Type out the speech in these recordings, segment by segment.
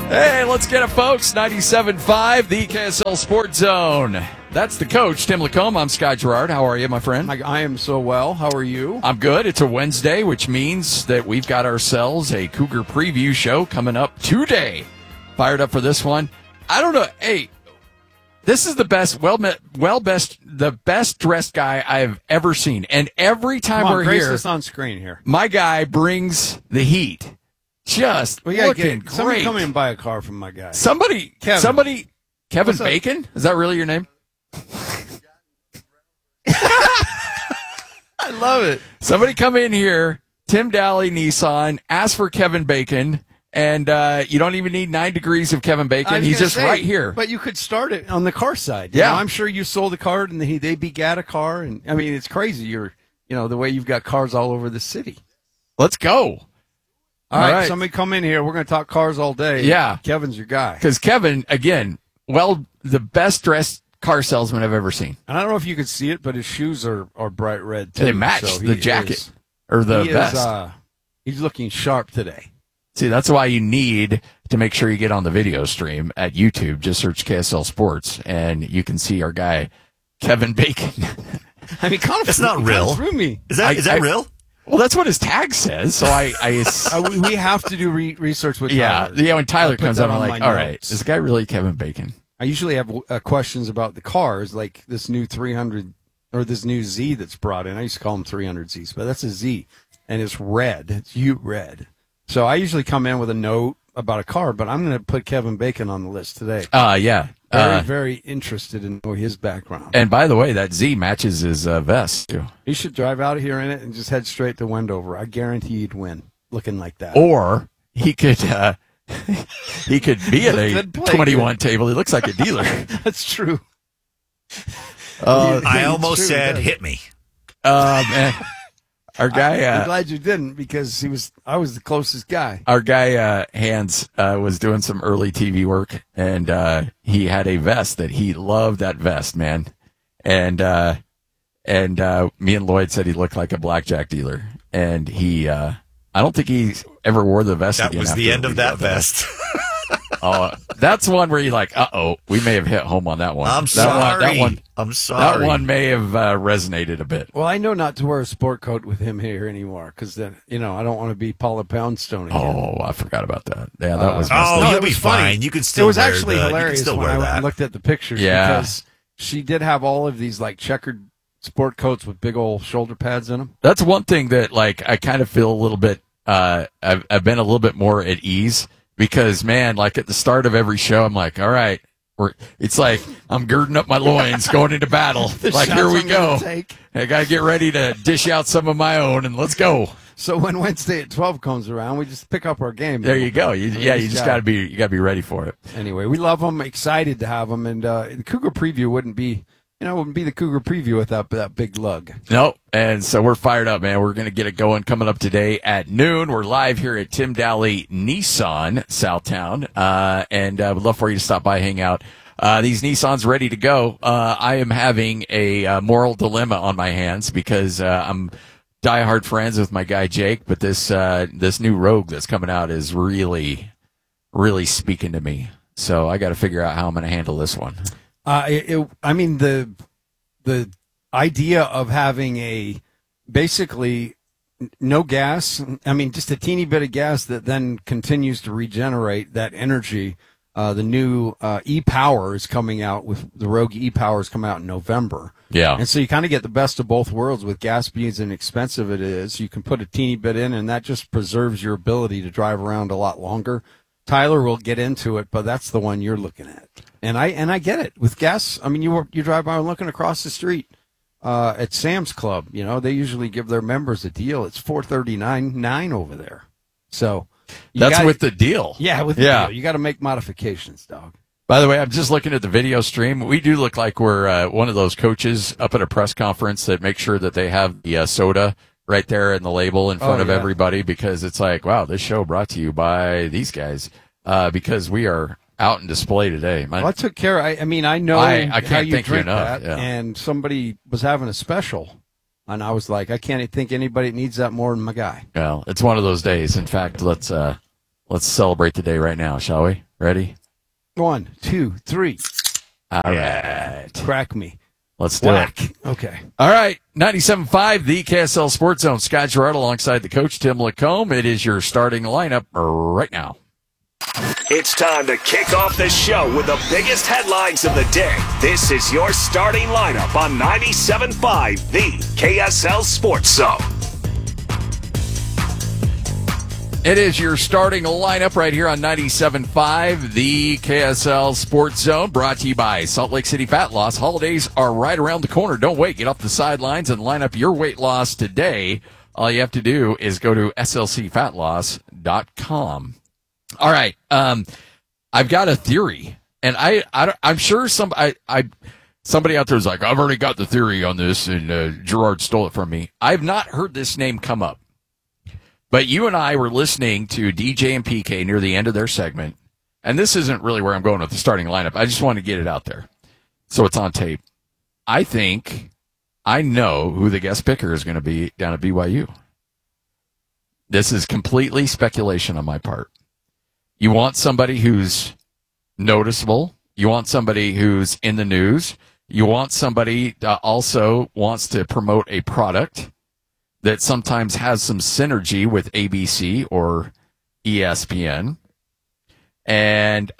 Hey, let's get it, folks. 97.5, the KSL Sports Zone. That's the coach, Tim Lacombe. I'm Scott Gerard. How are you, my friend? I am so well. How are you? I'm good. It's a Wednesday, which means that we've got ourselves a Cougar preview show coming up today. Fired up for this one. I don't know. Hey, this is the best, the best dressed guy I've ever seen. And every time we're grace here, this on screen here. my guy brings the heat. Just looking great. Somebody come in and buy a car from my guy. Kevin What's Bacon? Is that really your name? I love it. Somebody come in here, Tim Daly Nissan, ask for Kevin Bacon, and you don't even need 9 degrees of Kevin Bacon. He's just right here. But you could start it on the car side. Yeah. I'm sure you sold a car and they begat a car. And I mean, it's crazy. The way you've got cars all over the city. Let's go. All right. Somebody come in here. We're going to talk cars all day. Yeah. Kevin's your guy. Because Kevin, again, the best dressed car salesman I've ever seen. And I don't know if you could see it, but his shoes are bright red, too. They match the jacket or the vest. He's looking sharp today. See, that's why you need to make sure you get on the video stream at YouTube. Just search KSL Sports, and you can see our guy, Kevin Bacon. I mean, it's not real. Through me. Is that real? Well, that's what his tag says. So we have to do research with Tyler. Yeah. When Tyler comes out, I'm like, all right, notes. is this guy really Kevin Bacon? I usually have questions about the cars, like this new 300 or this new Z that's brought in. I used to call them 300Zs, but that's a Z, and it's red. It's red. So I usually come in with a note about a car, but I'm going to put Kevin Bacon on the list today. Yeah. Very interested in his background. And by the way, that Z matches his vest, too. He should drive out of here in it and just head straight to Wendover. I guarantee he'd win looking like that. Or he could be at a 21 table. He looks like a dealer. That's true. I almost said hit me. Man. Our guy, I'm glad you didn't because I was the closest guy. Our guy, Hans, was doing some early TV work, and he had a vest that he loved. That vest, man, and me and Lloyd said he looked like a blackjack dealer, and I don't think he ever wore the vest. That again was the end of that vest. That's one where you're like, we may have hit home on that one. I'm sorry. I'm sorry. That one may have resonated a bit. Well, I know not to wear a sport coat with him here anymore because then, I don't want to be Paula Poundstone again. Oh, I forgot about that. Yeah, that was. You'll be fine. You can still. It was actually hilarious when I looked at the pictures. Yeah. Because she did have all of these like checkered sport coats with big old shoulder pads in them. That's one thing that like I kind of feel a little bit. I've been a little bit more at ease. Because, man, like at the start of every show, I'm like, all right, it's like I'm girding up my loins going into battle. Like, here we go. I got to get ready to dish out some of my own, and let's go. So when Wednesday at 12 comes around, we just pick up our game. There you go. You just got to be ready for it. Anyway, we love them, excited to have them, and the Cougar Preview wouldn't be the Cougar Preview without that big lug. Nope. And so we're fired up, man. We're going to get it going coming up today at noon. We're live here at Tim Daly Nissan, Southtown. And I would love for you to stop by, hang out. These Nissans ready to go. I am having a moral dilemma on my hands because I'm diehard friends with my guy Jake, but this new Rogue that's coming out is really, really speaking to me. So I got to figure out how I'm going to handle this one. The idea of having basically no gas, just a teeny bit of gas that then continues to regenerate that energy. The new e-Power is coming out with the Rogue e-Power is coming out in November. Yeah. And so you kind of get the best of both worlds with gas being as inexpensive it is. You can put a teeny bit in and that just preserves your ability to drive around a lot longer. Tyler will get into it, but that's the one you're looking at. And I get it. With gas, you drive by looking across the street at Sam's Club, they usually give their members a deal. It's $439.9 over there. So that's with the deal. Yeah, with the deal. You got to make modifications, dog. By the way, I'm just looking at the video stream. We do look like we're one of those coaches up at a press conference that make sure that they have the soda right there in the label in front of everybody because it's like, wow, this show brought to you by these guys because we are out in display today. Well, I took care. I know I how can't you thank you drink enough. that, Yeah. and somebody was having a special, and I was like, I can't think anybody needs that more than my guy. Well, it's one of those days. In fact, let's Let's celebrate the day right now, shall we? Ready? 1, 2, 3. All right. Crack me. Let's do it. Okay. All right. 97.5, the KSL Sports Zone. Scott Gerard alongside the coach, Tim Lacombe. It is your starting lineup right now. It's time to kick off the show with the biggest headlines of the day. This is your starting lineup on 97.5, the KSL Sports Zone. It is your starting lineup right here on 97.5, the KSL Sports Zone, brought to you by Salt Lake City Fat Loss. Holidays are right around the corner. Don't wait. Get off the sidelines and line up your weight loss today. All you have to do is go to slcfatloss.com. All right. I've got a theory, and I'm sure somebody out there is like, I've already got the theory on this, and Gerard stole it from me. I've not heard this name come up. But you and I were listening to DJ and PK near the end of their segment, and this isn't really where I'm going with the starting lineup. I just want to get it out there so it's on tape. I think I know who the guest picker is going to be down at BYU. This is completely speculation on my part. You want somebody who's noticeable. You want somebody who's in the news. You want somebody that also wants to promote a product that sometimes has some synergy with ABC or ESPN. And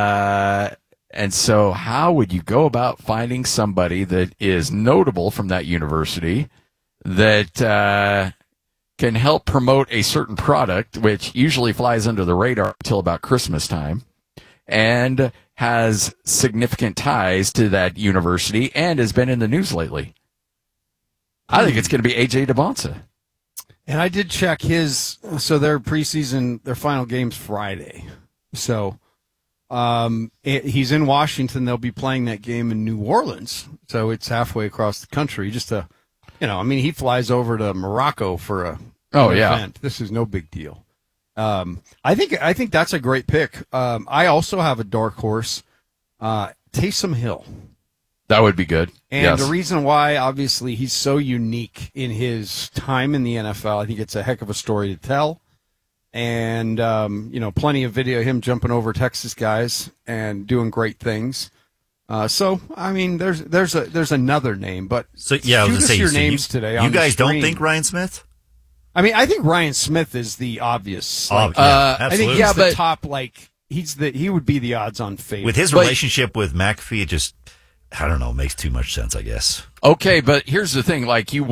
so how would you go about finding somebody that is notable from that university that can help promote a certain product, which usually flies under the radar until about Christmas time, and has significant ties to that university and has been in the news lately? I think it's going to be AJ Debonsa. And I did check so their preseason, their final game's Friday. So he's in Washington. They'll be playing that game in New Orleans. So it's halfway across the country. Just he flies over to Morocco for an event. This is no big deal. I think that's a great pick. I also have a dark horse, Taysom Hill. That would be good. And the reason why, obviously, he's so unique in his time in the NFL, I think it's a heck of a story to tell. And, plenty of video of him jumping over Texas guys and doing great things. There's another name, but shoot us your names today. You guys don't think Ryan Smith? I mean, I think Ryan Smith is the obvious. Absolutely. I think he's the top, he would be the odds-on favorite. With his relationship with McAfee, it just, I don't know, makes too much sense, I guess. Okay, but here's the thing. I don't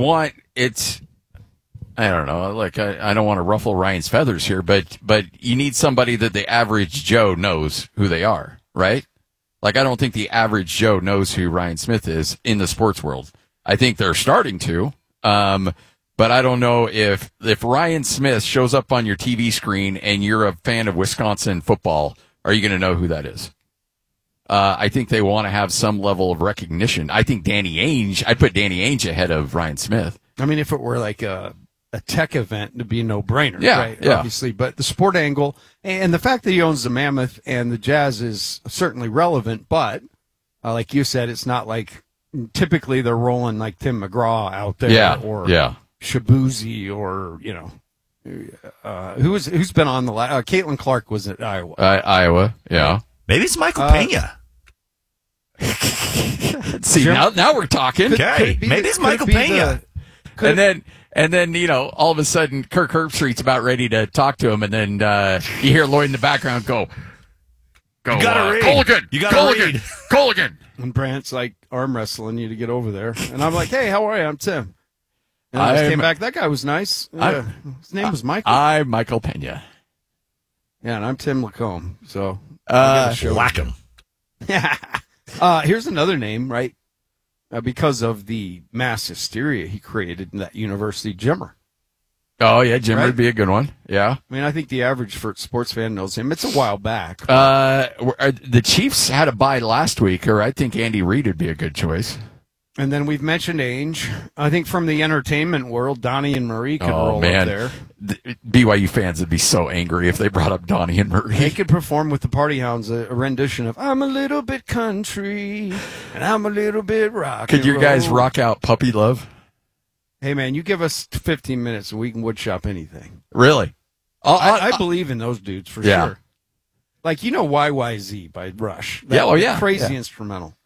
know, I don't want to ruffle Ryan's feathers here, but you need somebody that the average Joe knows who they are, right? I don't think the average Joe knows who Ryan Smith is in the sports world. I think they're starting to, but I don't know if Ryan Smith shows up on your TV screen and you're a fan of Wisconsin football, are you going to know who that is? I think they want to have some level of recognition. I think I'd put Danny Ainge ahead of Ryan Smith. I mean, if it were like a tech event, it'd be a no-brainer, right? Yeah. Obviously, but the sport angle and the fact that he owns the Mammoth and the Jazz is certainly relevant, but like you said, it's not like typically they're rolling like Tim McGraw out there or Shabuzi or, who's been on the Caitlin Clark was at Iowa. Iowa, yeah. Maybe it's Michael Pena. See, now we're talking. Okay, maybe it's Michael Pena. And then, all of a sudden, Kirk Herbstreit's about ready to talk to him, and then you hear Lloyd in the background go, you gotta read. Colligan! You gotta read. Colligan! And Brant's arm wrestling you to get over there. And I'm like, hey, how are you? I'm Tim. And I just came back. That guy was nice. His name was Michael. I'm Michael Pena. Yeah, and I'm Tim Lacombe. So, whack him. Here's another name, right? Because of the mass hysteria he created in that university, Jimmer. Oh, yeah, Jimmer would be a good one. Yeah. I mean, I think the average sports fan knows him. It's a while back. The Chiefs had a bye last week, or I think Andy Reid would be a good choice. And then we've mentioned Ainge. I think from the entertainment world, Donnie and Marie could roll up there. BYU fans would be so angry if they brought up Donnie and Marie. They could perform with the Party Hounds a rendition of "I'm a little bit country and I'm a little bit rock." Could you guys rock out "Puppy Love"? Hey man, you give us 15 minutes and we can woodshop anything. Really? I believe in those dudes for Yeah. sure. Like, YYZ by Rush. Yeah, oh, yeah, Crazy yeah. instrumental.